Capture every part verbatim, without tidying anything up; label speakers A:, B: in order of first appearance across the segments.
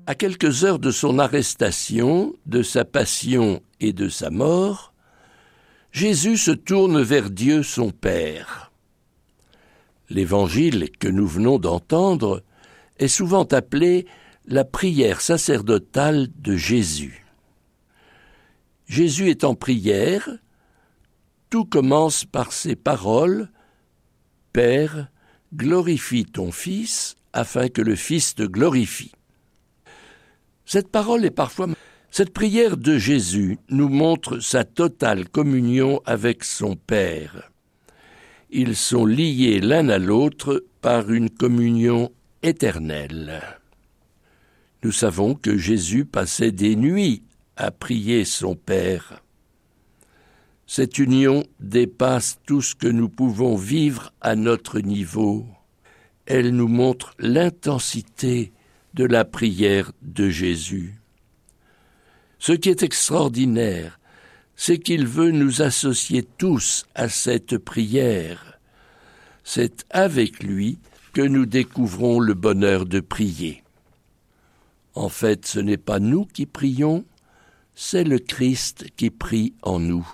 A: À quelques heures de son arrestation, de sa passion et de sa mort, Jésus se tourne vers Dieu son Père. L'évangile que nous venons d'entendre est souvent appelé la prière sacerdotale de Jésus. Jésus est en prière, tout commence par ces paroles « Père, glorifie ton Fils, afin que le Fils te glorifie ». Cette parole est parfois... Cette prière de Jésus nous montre sa totale communion avec son Père. Ils sont liés l'un à l'autre par une communion éternelle. Nous savons que Jésus passait des nuits à prier son Père. Cette union dépasse tout ce que nous pouvons vivre à notre niveau. Elle nous montre l'intensité de la prière de Jésus. Ce qui est extraordinaire, c'est qu'il veut nous associer tous à cette prière. C'est avec lui que nous découvrons le bonheur de prier. En fait, ce n'est pas nous qui prions, c'est le Christ qui prie en nous.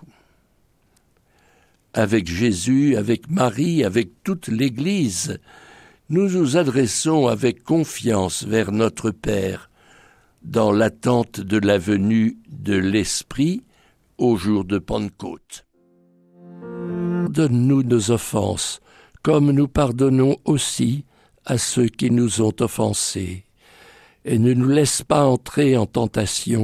A: Avec Jésus, avec Marie, avec toute l'Église, nous nous adressons avec confiance vers notre Père, dans l'attente de la venue de l'Esprit au jour de Pentecôte. Donne-nous nos offenses, comme nous pardonnons aussi à ceux qui nous ont offensés, et ne nous laisse pas entrer en tentation,